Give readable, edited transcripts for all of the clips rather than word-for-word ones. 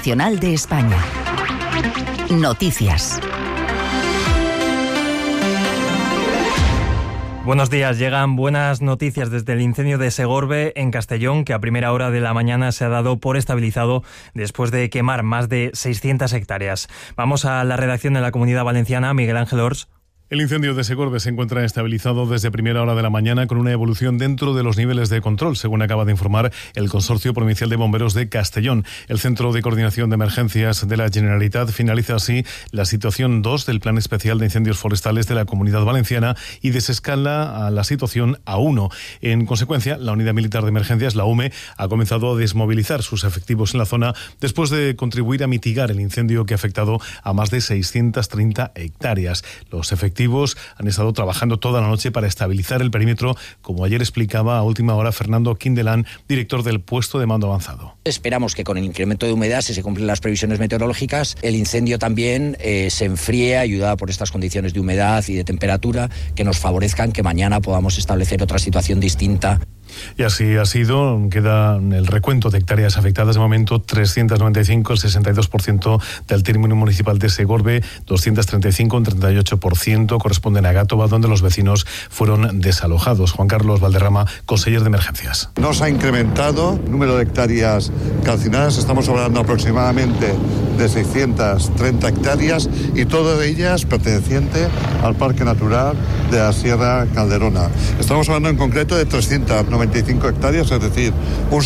Nacional de España. Noticias. Buenos días, llegan buenas noticias desde el incendio de Segorbe en Castellón, que a primera hora de la mañana se ha dado por estabilizado después de quemar más de 600 hectáreas. Vamos a la redacción de la Comunidad Valenciana, Miguel Ángel Ors. El incendio de Segorbe se encuentra estabilizado desde primera hora de la mañana con una evolución dentro de los niveles de control, según acaba de informar el Consorcio Provincial de Bomberos de Castellón. El Centro de Coordinación de Emergencias de la Generalitat finaliza así la situación 2 del Plan Especial de Incendios Forestales de la Comunidad Valenciana y desescala a la situación a 1. En consecuencia, la Unidad Militar de Emergencias, la UME, ha comenzado a desmovilizar sus efectivos en la zona después de contribuir a mitigar el incendio que ha afectado a más de 630 hectáreas. Los efectivos han estado trabajando toda la noche para estabilizar el perímetro, como ayer explicaba a última hora Fernando Quindelán, director del puesto de mando avanzado. Esperamos que con el incremento de humedad, si se cumplen las previsiones meteorológicas, el incendio también se enfríe, ayudado por estas condiciones de humedad y de temperatura que nos favorezcan que mañana podamos establecer otra situación distinta. Y así ha sido. Queda el recuento de hectáreas afectadas de momento 395, el 62% del término municipal de Segorbe, 235, un 38% corresponden a Gátova, donde los vecinos fueron desalojados. Juan Carlos Valderrama, conseller de emergencias. No se ha incrementado el número de hectáreas calcinadas, estamos hablando aproximadamente de 630 hectáreas y todas ellas pertenecientes al Parque Natural de la Sierra Calderona. Estamos hablando en concreto de 395 hectáreas, es decir, un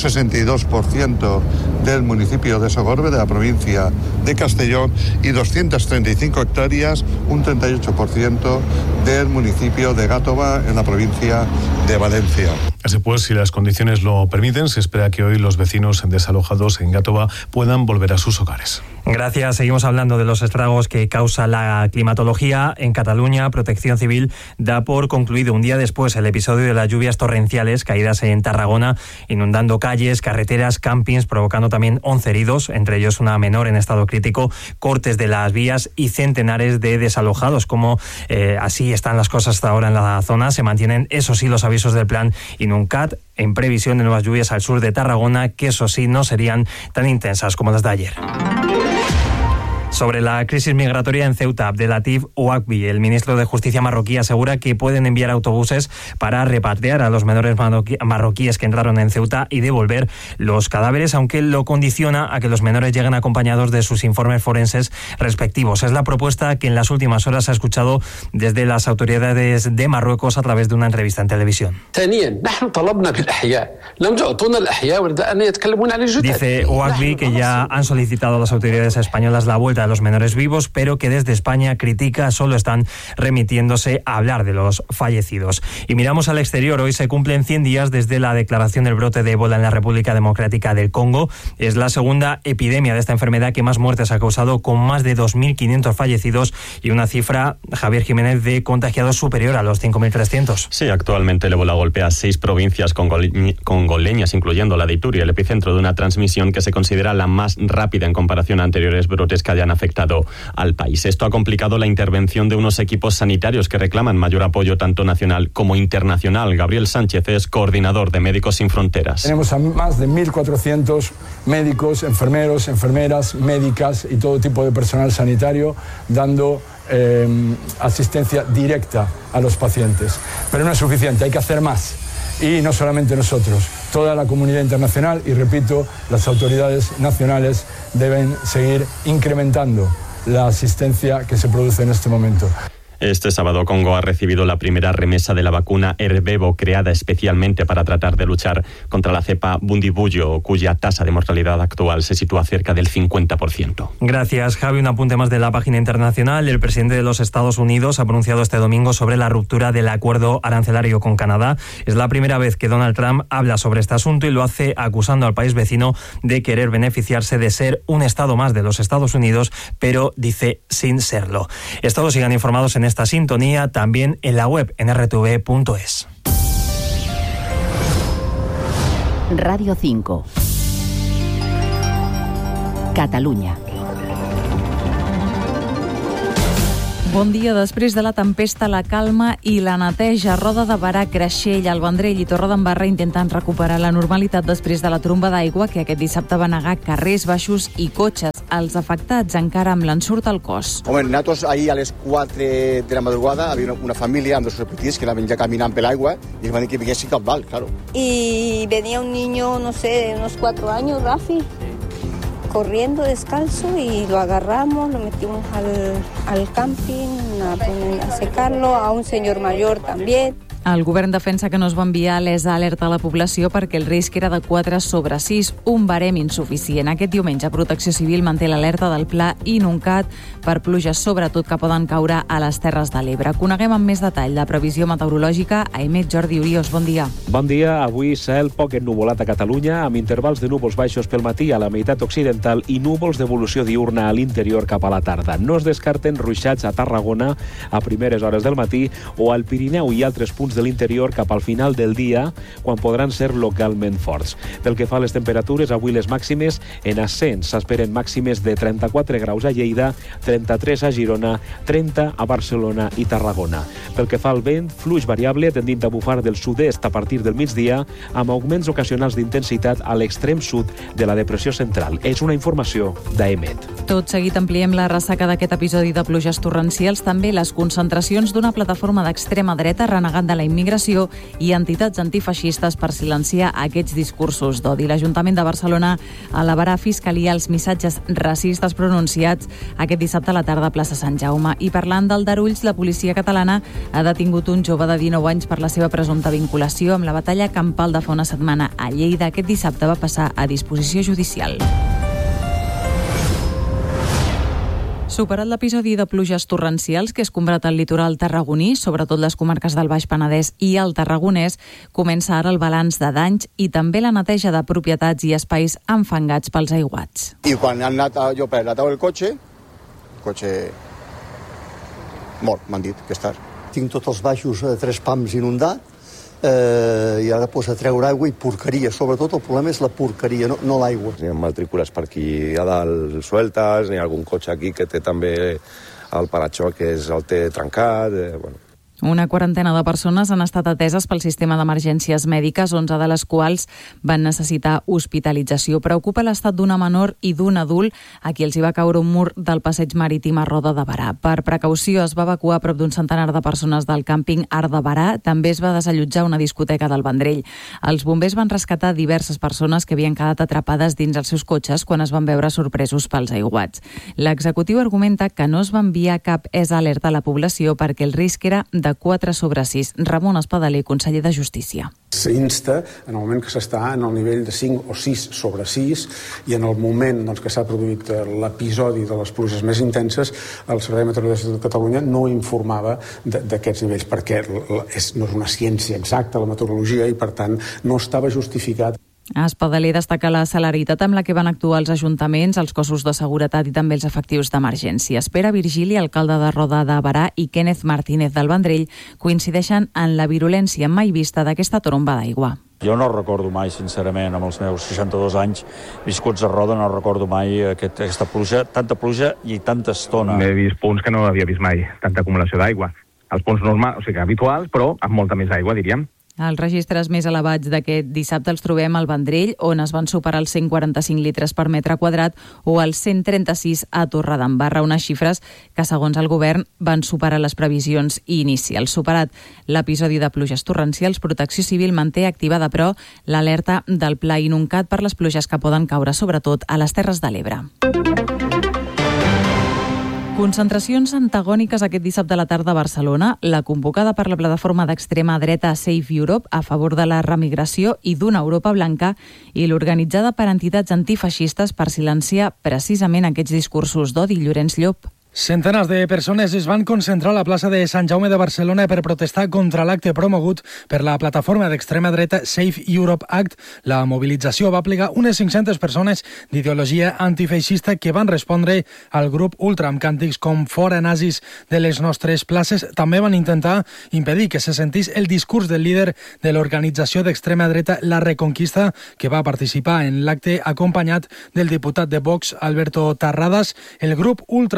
62% del municipio de Segorbe, de la provincia de Castellón, y 235 hectáreas, un 38% del municipio de Gátova, en la provincia de Valencia. Así pues, si las condiciones lo permiten, se espera que hoy los vecinos desalojados en Gátova puedan volver a sus hogares. Gracias. Seguimos hablando de los estragos que causa la climatología. En Cataluña, Protección Civil da por concluido un día después el episodio de las lluvias torrenciales caídas en Tarragona, inundando calles, carreteras, campings, provocando también 11 heridos, entre ellos una menor en estado crítico, cortes de las vías y centenares de desalojados. Como así están las cosas hasta ahora en la zona, se mantienen, eso sí, los avisos del plan Inuncat en previsión de nuevas lluvias al sur de Tarragona, que eso sí no serían tan intensas como las de ayer. Sobre la crisis migratoria en Ceuta, Abdelatif Ouakbi, el ministro de Justicia marroquí, asegura que pueden enviar autobuses para repatriar a los menores marroquíes que entraron en Ceuta y devolver los cadáveres, aunque lo condiciona a que los menores lleguen acompañados de sus informes forenses respectivos. Es la propuesta que en las últimas horas ha escuchado desde las autoridades de Marruecos a través de una entrevista en televisión. Dice Ouakbi que ya han solicitado a las autoridades españolas la vuelta de los menores vivos, pero que desde España critica solo están remitiéndose a hablar de los fallecidos. Y miramos al exterior. Hoy se cumplen 100 días desde la declaración del brote de ébola en la República Democrática del Congo. Es la segunda epidemia de esta enfermedad que más muertes ha causado, con más de 2.500 fallecidos y una cifra, Javier Jiménez, de contagiados superior a los 5.300. Sí, actualmente el ébola golpea 6 provincias congoleñas, incluyendo la de Ituri, el epicentro de una transmisión que se considera la más rápida en comparación a anteriores brotes que hayan afectado al país. Esto ha complicado la intervención de unos equipos sanitarios que reclaman mayor apoyo tanto nacional como internacional. Gabriel Sánchez es coordinador de Médicos Sin Fronteras. Tenemos a más de 1.400 médicos, enfermeros, enfermeras, médicas y todo tipo de personal sanitario dando asistencia directa a los pacientes. Pero no es suficiente, hay que hacer más. Y no solamente nosotros, toda la comunidad internacional y, repito, las autoridades nacionales deben seguir incrementando la asistencia que se produce en este momento. Este sábado Congo ha recibido la primera remesa de la vacuna Ervebo, creada especialmente para tratar de luchar contra la cepa Bundibugyo, cuya tasa de mortalidad actual se sitúa cerca del 50%. Gracias, Javi. Un apunte más de la página internacional. El presidente de los Estados Unidos ha pronunciado este domingo sobre la ruptura del acuerdo arancelario con Canadá. Es la primera vez que Donald Trump habla sobre este asunto y lo hace acusando al país vecino de querer beneficiarse de ser un estado más de los Estados Unidos, pero dice sin serlo. Todos sigan informados en esta sintonía, también en la web en rtv.es. Radio 5. Catalunya. Bon dia. Després de la tempesta, la calma i la neteja. Roda de Barà, Creixell, el Vendrell i Torredembarra intenten recuperar la normalitat després de la tromba d'aigua que aquest dissabte va negar carrers, baixos i cotxes. els afectats encara amb l'ensurt al cos. Home, nosaltres ahir a les 4 de la madrugada havia una família amb dos petits que anaven ja caminant per l'aigua i es van dir que vinguessin cap dalt, claro. Y venía un niño, no sé, de unos 4 años, Rafi, corriendo descalzo y lo agarramos, lo metimos al camping a secarlo, a un señor mayor también. El govern defensa que no es va enviar alerta a la població perquè el risc era de 4/6, un barem insuficient. Aquest diumenge Protecció Civil manté l'alerta del Pla Inuncat per pluges, sobretot que poden caure a les Terres de l'Ebre. Coneguem amb més detall la previsió meteorològica a Emet. Jordi Uriós, bon dia. Bon dia. Avui cel poc ennuvolat a Catalunya, amb intervals de núvols baixos pel matí a la meitat occidental i núvols d'evolució diurna a l'interior cap a la tarda. No es descarten ruixats a Tarragona a primeres hores del matí o al Pirineu i altres punts de l'interior cap al final del dia, quan podran ser localment forts. Pel que fa a les temperatures, avui les màximes en ascens. S'esperen màximes de 34 graus a Lleida, 33 a Girona, 30 a Barcelona i Tarragona. Pel que fa al vent, fluix variable tendint a bufar del sud-est a partir del migdia, amb augments ocasionals d'intensitat a l'extrem sud de la depressió central. És una informació d'Emet. Tot seguit ampliem la ressaca d'aquest episodi de pluges torrencials, també les concentracions d'una plataforma d'extrema dreta renegant de la immigració i entitats antifeixistes per silenciar aquests discursos d'odi. L'Ajuntament de Barcelona elevarà a Fiscalia els missatges racistes pronunciats aquest dissabte a la tarda a plaça Sant Jaume. I parlant d'Aldarulls, la policia catalana ha detingut un jove de 19 anys per la seva presumpta vinculació amb la batalla campal de fa una setmana a Lleida. Aquest dissabte va passar a disposició judicial. Superat l'episodi de pluges torrencials que es escombrat al litoral tarragoní, sobretot les comarques del Baix Penedès i el Tarragonès, comença ara el balanç de danys i també la neteja de propietats i espais enfangats pels aiguats. I quan han anat jo per la taula del cotxe mort, m'han dit que està. Tinc tots els baixos a 3 pams inundats, i ara a treure aigua i porqueria. Sobretot el problema és la porqueria, no l'aigua. Hi ha matrícules per aquí a dalt sueltes, n'hi ha algun cotxe aquí que té també el paraxó que el té trencat, bueno. Una quarantena de persones han estat ateses pel sistema d'emergències mèdiques, 11 de les quals van necessitar hospitalització. Preocupa l'estat d'una menor i d'un adult a qui els hi va caure un mur del passeig marítim a Roda de Berà. Per precaució es va evacuar prop d'un centenar de persones del càmping Art de Berà. També es va desallotjar una discoteca del Vendrell. Els bombers van rescatar diverses persones que havien quedat atrapades dins els seus cotxes quan es van veure sorpresos pels aiguats. L'executiu argumenta que no es va enviar cap alerta a la població perquè el risc era de 4/6. Ramon Espadaler, conseller de Justícia. S'insta en el moment que s'està en el nivell de 5 o 6/6 i en el moment que s'ha produït l'episodi de les pluges més intenses, el Servei Meteorològic de Catalunya no informava d'aquests nivells perquè no és una ciència exacta la meteorologia i per tant no estava justificat. Espadaler destaca la celeritat amb la que van actuar els ajuntaments, els cossos de seguretat i també els efectius d'emergència. Pere Virgili, alcalde de Roda de Berà, i Kenneth Martínez del Vendrell coincideixen en la virulència mai vista d'aquesta tromba d'aigua. Jo no recordo mai, sincerament, amb els meus 62 anys viscuts a Roda, no recordo mai aquesta pluja, tanta pluja i tanta estona. He vist punts que no havia vist mai, tanta acumulació d'aigua. Els punts normals, o sigui, habituals, però amb molta més aigua, diríem. Els registres més elevats d'aquest dissabte els trobem al Vendrell, on es van superar els 145 litres per metre quadrat, o els 136 a Torredembarra, unes xifres que, segons el govern, van superar les previsions inicials. Superat l'episodi de pluges torrencials, Protecció Civil manté activada, però, l'alerta del Pla Inuncat per les pluges que poden caure, sobretot, a les Terres de l'Ebre. Concentracions antagòniques aquest dissabte a la tarda a Barcelona, la convocada per la plataforma d'extrema dreta Save Europe a favor de la remigració i d'una Europa blanca i l'organitzada per entitats antifeixistes per silenciar precisament aquests discursos d'odi. Llorenç Llop. Centenars de persones es van concentrar a la plaça de Sant Jaume de Barcelona per protestar contra l'acte promogut per la plataforma d'extrema dreta Save Europe Act. La mobilització va plegar unes 500 persones d'ideologia antifeixista que van respondre al grup ultra amb càntics com "Fora nazis" de les nostres places. També van intentar impedir que se sentís el discurs del líder de l'organització d'extrema dreta La Reconquista, que va participar en l'acte acompanyat del diputat de Vox, Alberto Tarradas. El grup ultra va desplegar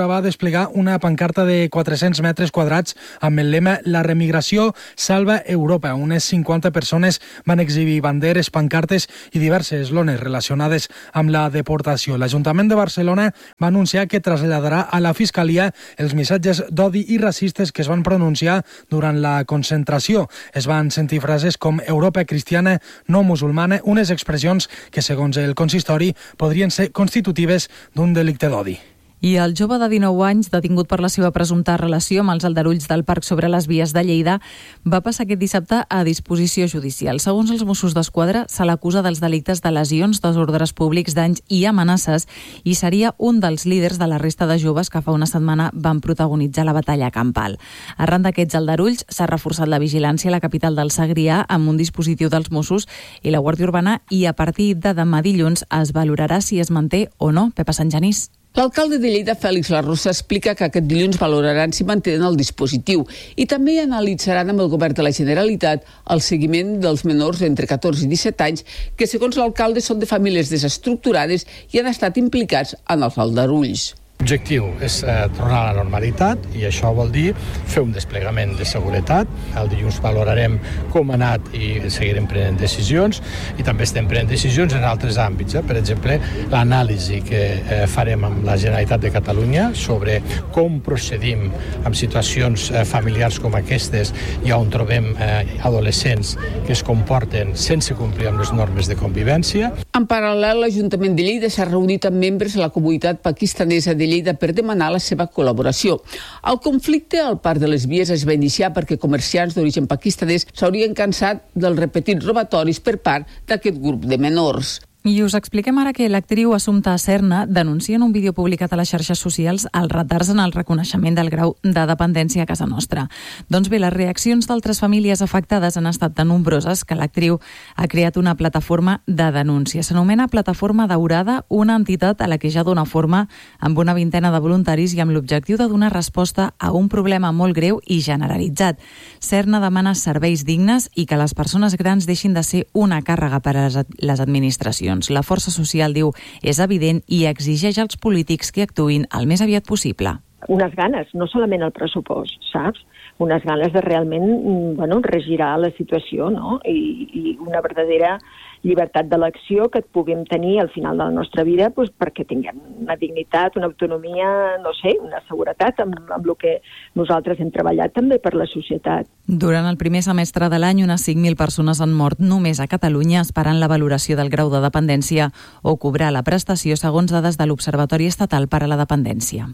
desplegar una pancarta de 400 metres quadrats amb el lema «La remigració salva Europa». Unes 50 persones van exhibir banderes, pancartes i diverses lones relacionades amb la deportació. L'Ajuntament de Barcelona va anunciar que traslladarà a la Fiscalia els missatges d'odi i racistes que es van pronunciar durant la concentració. Es van sentir frases com Europa cristiana, no musulmana, unes expressions que, segons el consistori, podrien ser constitutives d'un delicte d'odi. I el jove de 19 anys, detingut per la seva presumpta relació amb els aldarulls del Parc sobre les Vies de Lleida, va passar aquest dissabte a disposició judicial. Segons els Mossos d'Esquadra, se l'acusa dels delictes de lesions, desordres públics, danys i amenaces i seria un dels líders de la resta de joves que fa una setmana van protagonitzar la batalla campal. Arran d'aquests aldarulls, s'ha reforçat la vigilància a la capital del Segrià amb un dispositiu dels Mossos i la Guàrdia Urbana i a partir de demà dilluns es valorarà si es manté o no. Pepa Sant Genís. L'alcalde de Lleida, Fèlix Larrosa, explica que aquest dilluns valoraran si mantenen el dispositiu i també analitzaran amb el govern de la Generalitat el seguiment dels menors entre 14 i 17 anys que, segons l'alcalde, són de famílies desestructurades i han estat implicats en els aldarulls. L'objectiu és tornar a la normalitat i això vol dir fer un desplegament de seguretat. El dilluns valorarem com ha anat i seguirem prenent decisions i també estem prenent decisions en altres àmbits. Per exemple, l'anàlisi que farem amb la Generalitat de Catalunya sobre com procedim amb situacions familiars com aquestes i on trobem adolescents que es comporten sense complir amb les normes de convivència. En paral·lel, l'Ajuntament de Lleida s'ha reunit amb membres de la comunitat pakistanesa de Lleida per demanar la seva col·laboració. El conflicte al Parc de les Vies es va iniciar perquè comerciants d'origen pakistanès s'haurien cansat dels repetits robatoris per part d'aquest grup de menors. I us expliquem ara que l'actriu Assumpta Serna denuncia en un vídeo publicat a les xarxes socials els retards en el reconeixement del grau de dependència a casa nostra. Doncs bé, les reaccions d'altres famílies afectades han estat tan nombroses que l'actriu ha creat una plataforma de denúncia. S'anomena Plataforma Daurada, una entitat a la que ja dona forma amb una vintena de voluntaris i amb l'objectiu de donar resposta a un problema molt greu i generalitzat. Serna demana serveis dignes i que les persones grans deixin de ser una càrrega per a les administracions. La força social, diu, és evident i exigeix als polítics que actuïn el més aviat possible. Unes ganes, no solament el pressupost, saps? Unes ganes de realment regirar la situació, no? I una verdadera llibertat d'elecció que puguem tenir al final de la nostra vida perquè tinguem una dignitat, una autonomia, no sé, una seguretat amb el que nosaltres hem treballat també per la societat. Durant el primer semestre de l'any, unes 5.000 persones han mort només a Catalunya esperant la valoració del grau de dependència o cobrar la prestació segons dades de l'Observatori Estatal per a la Dependència.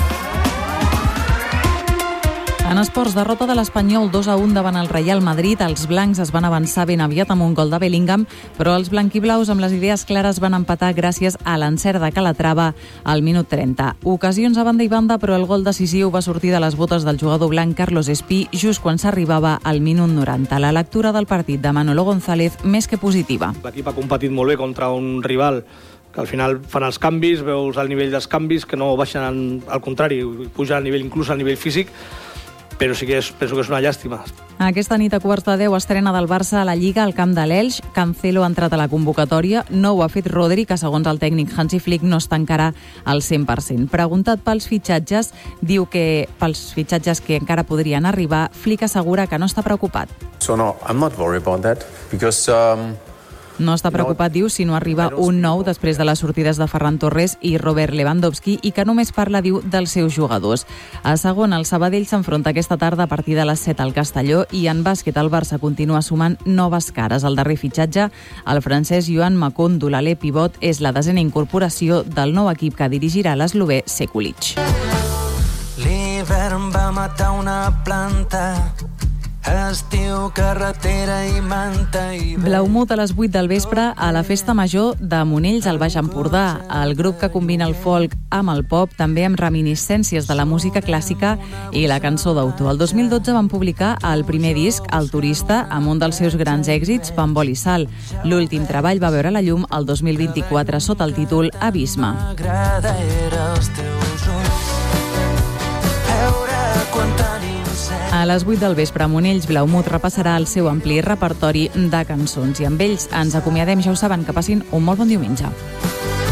En esports, derrota de l'Espanyol 2-1 davant el Real Madrid. Els blancs es van avançar ben aviat amb un gol de Bellingham, però els blanquiblaus amb les idees clares van empatar gràcies a l'encert de Calatrava al minut 30. Ocasions a banda i banda, però el gol decisiu va sortir de les botes del jugador blanc Carlos Espí just quan s'arribava al minut 90. La lectura del partit de Manolo González més que positiva. L'equip ha competit molt bé contra un rival que al final fan els canvis, veus el nivell dels canvis, que no baixen, al contrari, puja al nivell, inclús al nivell físic, però sí que penso que és una llàstima. Aquesta nit a 9:15 estrena del Barça a la Lliga al camp de l'Elx. Cancelo ha entrat a la convocatòria. No ho ha fet Rodri, que segons el tècnic Hansi Flick no està encara al 100%. Preguntat pels fitxatges, diu que pels fitxatges que encara podrien arribar, Flick assegura que no està preocupat. So no, I'm not worried about that because No està preocupat, diu, si no arriba un nou després de les sortides de Ferran Torres i Robert Lewandowski i que només parla, diu, dels seus jugadors. A segon, el Sabadell s'enfronta aquesta tarda a partir de les 7 al Castelló i en bàsquet el Barça continua sumant noves cares. El darrer fitxatge, el francès Joan Macondo, l'alè pivot, és la 10a incorporació del nou equip que dirigirà l'eslovè Sekulic. L'hivern va matar una planta. Estiu, carretera i manta i... Blaumut a les 8 del vespre a la Festa Major de Monells al Baix Empordà. El grup que combina el folk amb el pop, també amb reminiscències de la música clàssica i la cançó d'autor. El 2012 van publicar el primer disc, El Turista, amb un dels seus grans èxits, Pan, Vol i Sal. L'últim treball va veure la llum el 2024 sota el títol Abisme. M'agrada era els teus ulls, veure quan tenim. A les 8 del vespre, Monells Blaumut repassarà el seu ampli repertori de cançons i amb ells ens acomiadem, ja ho saben, que passin un molt bon diumenge.